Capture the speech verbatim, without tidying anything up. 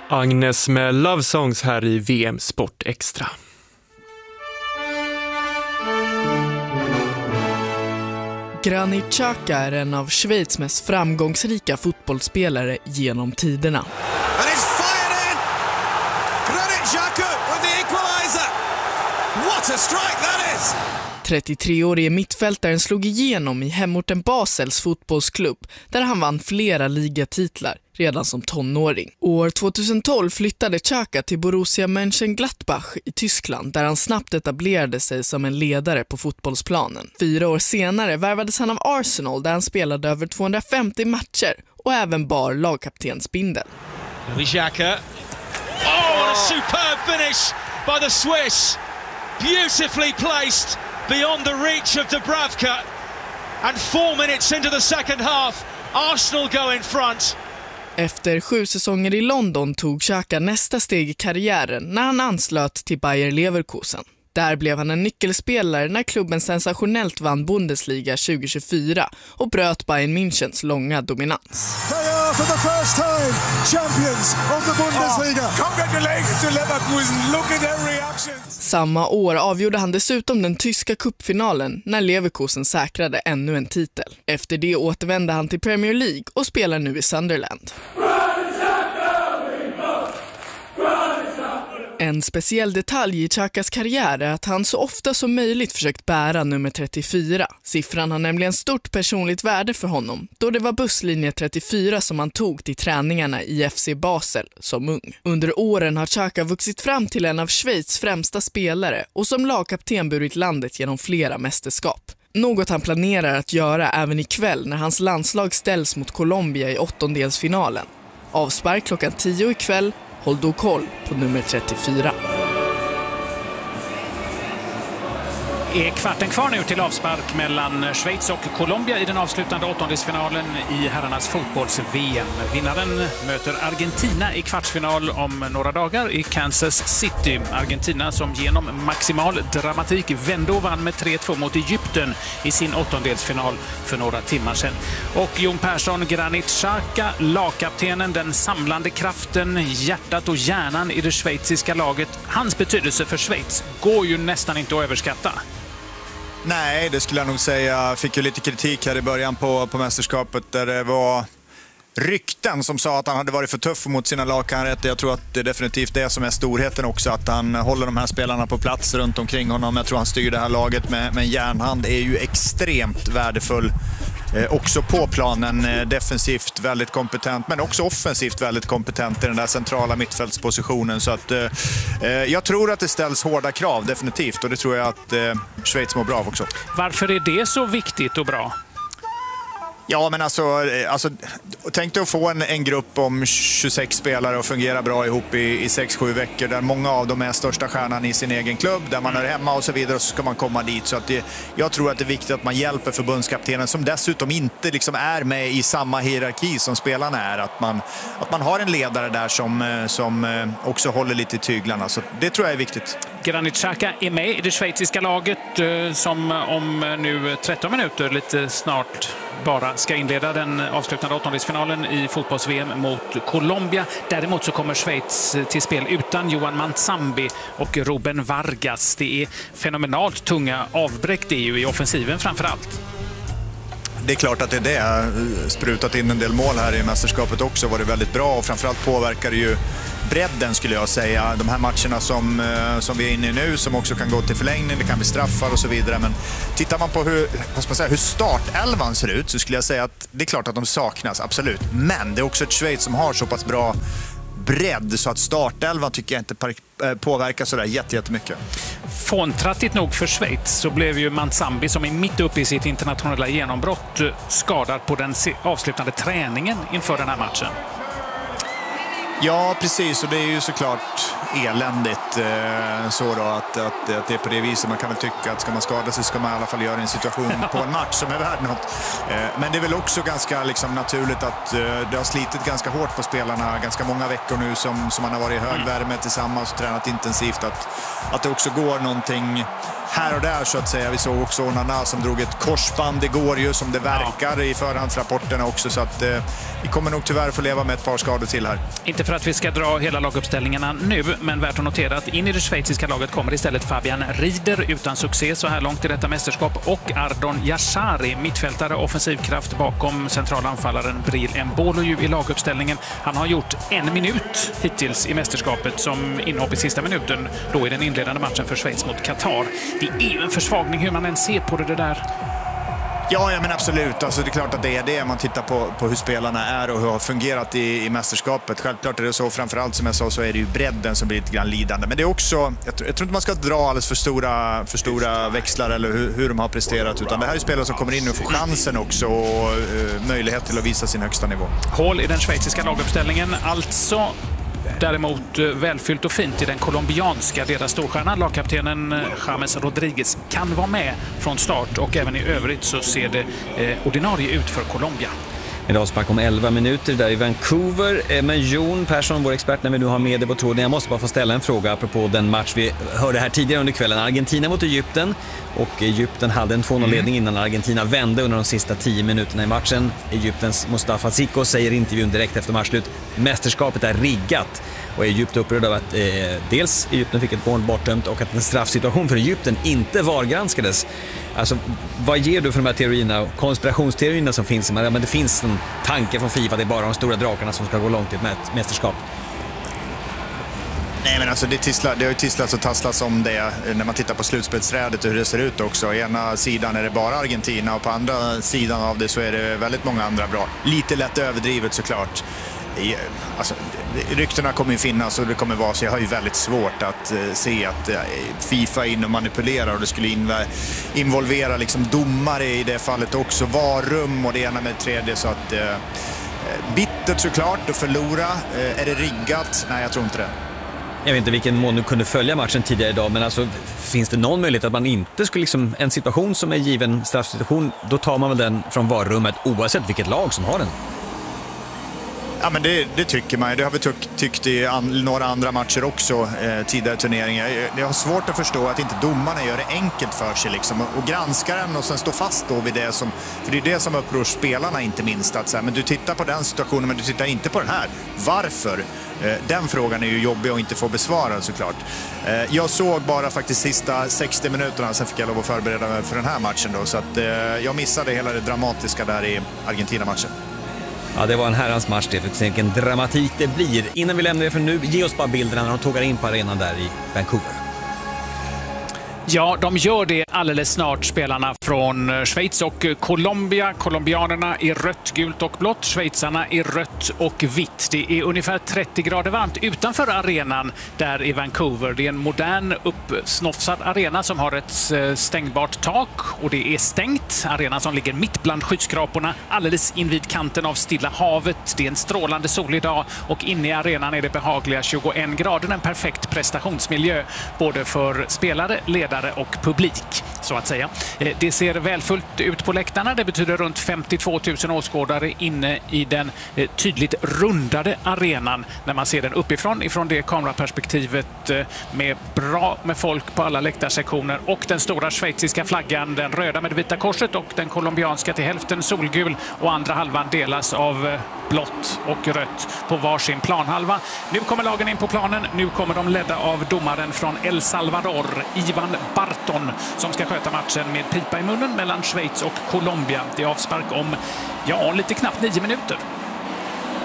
Agnes med Love Songs här i V M Sport Extra. Granit Xhaka är en av Schweiz mest framgångsrika fotbollsspelare genom tiderna. And it's fired in! Granit Xhaka with the equalizer! What a strike that is! trettiotre-årige mittfältaren slog igenom i hemorten Basels fotbollsklubb där han vann flera ligatitlar redan som tonåring. År tjugohundratolv flyttade Xhaka till Borussia Mönchengladbach i Tyskland där han snabbt etablerade sig som en ledare på fotbollsplanen. Fyra år senare värvades han av Arsenal där han spelade över tvåhundrafemtio matcher och även bar lagkaptensbindeln. Xhaka. Oh, what a superb finish by the Swiss. Beautifully placed beyond the reach of Dubravka. And four minutes into the second half, Arsenal go in front. Efter sju säsonger i London tog Xhaka nästa steg i karriären när han anslöt till Bayer Leverkusen. Där blev han en nyckelspelare när klubben sensationellt vann Bundesliga tjugohundratjugofyra och bröt Bayern Münchens långa dominans. They are for the first time champions of the Bundesliga. Oh, congratulations to Leverkusen. Look at their reaction. Samma år avgjorde han dessutom den tyska cupfinalen när Leverkusen säkrade ännu en titel. Efter det återvände han till Premier League och spelar nu i Sunderland. En speciell detalj i Xhakas karriär är att han så ofta som möjligt försökt bära nummer trettiofyra. Siffran har nämligen stort personligt värde för honom då det var busslinje trettiofyra som han tog till träningarna i F C Basel som ung. Under åren har Xhaka vuxit fram till en av Schweiz främsta spelare och som lagkapten burit landet genom flera mästerskap. Något han planerar att göra även ikväll när hans landslag ställs mot Colombia i åttondelsfinalen. Avspark klockan tio ikväll. Håll då koll på nummer trettiofyra. Är kvarten kvar nu till avspark mellan Schweiz och Colombia i den avslutande åttondelsfinalen i herrarnas fotbolls-V M. Vinnaren möter Argentina i kvartsfinal om några dagar i Kansas City. Argentina som genom maximal dramatik vände och vann med tre två mot Egypten i sin åttondelsfinal för några timmar sedan. Och Jon Persson, Granit Xhaka, lagkaptenen, den samlande kraften, hjärtat och hjärnan i det schweiziska laget. Hans betydelse för Schweiz går ju nästan inte att överskatta. Nej, det skulle jag nog säga. Fick ju lite kritik här i början på, på mästerskapet där det var rykten som sa att han hade varit för tuff mot sina lagkamrater. Jag tror att det är definitivt det som är storheten också, att han håller de här spelarna på plats runt omkring honom. Jag tror han styr det här laget med, med en järnhand. Är ju extremt värdefull. Eh, också på planen, eh, defensivt väldigt kompetent, men också offensivt väldigt kompetent i den där centrala mittfältspositionen. Så att eh, jag tror att det ställs hårda krav, definitivt. Och det tror jag att eh, Schweiz mår bra av också. Varför är det så viktigt och bra? Ja, men alltså, alltså tänk dig att få en, en grupp om tjugosex spelare och fungera bra ihop i, i sex sju veckor där många av dem är största stjärnan i sin egen klubb, där man är hemma och så vidare, och så ska man komma dit. Så att det, jag tror att det är viktigt att man hjälper förbundskaptenen som dessutom inte liksom är med i samma hierarki som spelarna är. Att man, att man har en ledare där som, som också håller lite i tyglarna. Så det tror jag är viktigt. Granit Xhaka är med i det schweiziska laget som om nu tretton minuter lite snart bara ska inleda den avslutande åttondelsfinalen i fotbolls-V M mot Colombia. Däremot så kommer Schweiz till spel utan Johan Mantzambi och Ruben Vargas. Det är fenomenalt tunga avbräck det är ju i offensiven framför allt. Det är klart att det är det. Sprutat in en del mål här i mästerskapet också, var det väldigt bra, och framförallt påverkar det ju bredden, skulle jag säga. De här matcherna som, som vi är inne i nu, som också kan gå till förlängning, det kan bli straffar och så vidare. Men tittar man på hur, vad ska man säga, hur startelvan ser ut, så skulle jag säga att det är klart att de saknas, absolut. Men det är också ett Schweiz som har så pass bra bredd så att startelvan tycker jag inte påverkar sådär jättemycket. Fåntrattigt nog för Schweiz så blev ju Mantzambi, som är mitt uppe i sitt internationella genombrott, skadad på den avslutande träningen inför den här matchen. Ja, precis. Och det är ju såklart eländigt eh, så då att, att, att det är på det viset. Man kan väl tycka att ska man skada sig ska man i alla fall göra en situation på en match som är värd något. Eh, men det är väl också ganska liksom, naturligt att eh, det har slitit ganska hårt på spelarna ganska många veckor nu som, som man har varit i hög värme tillsammans och tränat intensivt. Att, att det också går någonting här och där, så att säga. Vi såg också Onana som drog ett korsband igår ju, som det verkar i förhandsrapporterna också. Så att eh, vi kommer nog tyvärr få leva med ett par skador till här. Inte för för att vi ska dra hela laguppställningarna nu, men värt att notera att in i det schweiziska laget kommer istället Fabian Rieder utan succé så här långt i detta mästerskap och Ardon Yashari, mittfältare, offensivkraft bakom centralanfallaren Bril Embolo i laguppställningen. Han har gjort en minut hittills i mästerskapet som inhopp i sista minuten då i den inledande matchen för Schweiz mot Qatar. Det är ju en försvagning hur man än ser på det, det där. Ja, ja, men absolut. Alltså, det är klart att det är det man tittar på, på hur spelarna är och hur har fungerat i, i mästerskapet. Självklart är det så, framförallt som jag sa, så är det ju bredden som blir lite grann lidande. Men det är också, jag tror, jag tror inte man ska dra alldeles för stora, för stora växlar eller hur, hur de har presterat. Utan det här är spelare som kommer in och får chansen också och uh, möjlighet till att visa sin högsta nivå. Hål i den schweiziska laguppställningen, alltså däremot välfyllt och fint i den colombianska. Deras storstjärna, lagkaptenen James Rodriguez, kan vara med från start och även i övrigt så ser det eh, ordinarie ut för Colombia. En avspark om elva minuter där i Vancouver. Men Jon Persson, vår expert, när vi nu har med det på tråden. Jag måste bara få ställa en fråga apropå den match vi hörde här tidigare under kvällen. Argentina mot Egypten. Och Egypten hade en två noll-ledning innan Argentina vände under de sista tio minuterna i matchen. Egyptens Mustafa Siko säger i intervjun direkt efter matchslut: mästerskapet är riggat. Och Egypten upprörde av att eh, dels Egypten fick ett mål bortdömt och att en straffsituation för Egypten inte vargranskades. Alltså, vad ger du för de här teorierna, konspirationsteorierna som finns? Men det finns en tanke från FIFA att det är bara de stora drakarna som ska gå långt i ett mästerskap. Nej, men alltså det, tisslar, det har ju tisslats och tasslats om det när man tittar på slutspelsrädet och hur det ser ut också. I ena sidan är det bara Argentina och på andra sidan av det så är det väldigt många andra bra. Lite lätt överdrivet såklart. Alltså, ryktena kommer ju finnas och det kommer vara så jag har ju väldigt svårt att uh, se att uh, FIFA är in och manipulerar och det skulle inv- involvera liksom domare i det fallet också, varrum och det ena med det tredje, så att uh, bittert såklart att förlora. Uh, är det riggat? Nej, jag tror inte det. Jag vet inte vilken mån du kunde följa matchen tidigare idag, men alltså, finns det någon möjlighet att man inte skulle liksom, en situation som är given straffsituation, då tar man väl den från varummet oavsett vilket lag som har den? Ja, men det, det tycker man. Det har vi tyck, tyckt i an, några andra matcher också eh, tidigare turneringar. Jag har svårt att förstå att inte domarna gör det enkelt för sig liksom, och, och granskar den och sen står fast då vid det som, för det är det som upprör spelarna inte minst, att så här, men du tittar på den situationen men du tittar inte på den här. Varför? Eh, den frågan är ju jobbig och inte få besvarad såklart. Eh, jag såg bara faktiskt sista sextio minuterna, sen fick jag lov att förbereda mig för den här matchen då, så att eh, jag missade hela det dramatiska där i Argentina-matchen. Ja, det var en herrans match det, för vilken dramatik det blir. Innan vi lämnar det för nu, ge oss bara bilderna när de tågar in på arenan där i Vancouver. Ja, de gör det alldeles snart, spelarna från Schweiz och Colombia. Colombianerna i rött, gult och blått. Schweizarna i rött och vitt. Det är ungefär trettio grader varmt utanför arenan där i Vancouver. Det är en modern uppsnofsad arena som har ett stängbart tak och det är stängt. Arenan som ligger mitt bland skyskraporna, alldeles invid kanten av Stilla havet. Det är en strålande solig dag och inne i arenan är det behagliga tjugoen grader. En perfekt prestationsmiljö både för spelare, ledare och publik, så att säga. Det ser välfullt ut på läktarna. Det betyder runt femtiotvå tusen åskådare inne i den tydligt rundade arenan när man ser den uppifrån, ifrån det kameraperspektivet, med bra med folk på alla läktarsektioner och den stora schweiziska flaggan, den röda med det vita korset och den colombianska till hälften solgul och andra halvan delas av blått och rött på varsin planhalva. Nu kommer lagen in på planen. Nu kommer de ledda av domaren från El Salvador, Ivan Barton, som ska sköta matchen med pipa i munnen mellan Schweiz och Colombia. Det är avspark om, ja, lite knappt nio minuter.